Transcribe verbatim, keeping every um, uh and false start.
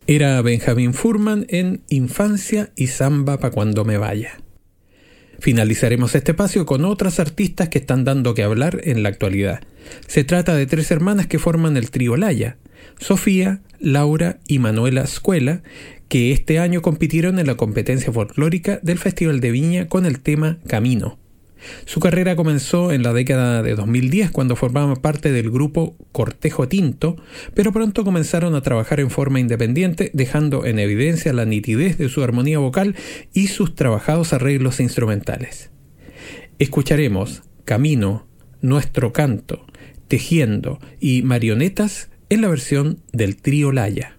Era Benjamin Furman en Infancia y Samba pa' cuando me vaya. Finalizaremos este espacio con otras artistas que están dando que hablar en la actualidad. Se trata de tres hermanas que forman el trío Laya: Sofía, Laura y Manuela Escuela, que este año compitieron en la competencia folclórica del Festival de Viña con el tema Camino. Su carrera comenzó en la década de dos mil diez cuando formaban parte del grupo Cortejo Tinto, pero pronto comenzaron a trabajar en forma independiente, dejando en evidencia la nitidez de su armonía vocal y sus trabajados arreglos instrumentales. Escucharemos Camino, Nuestro Canto, Tejiendo y Marionetas en la versión del trío Laya.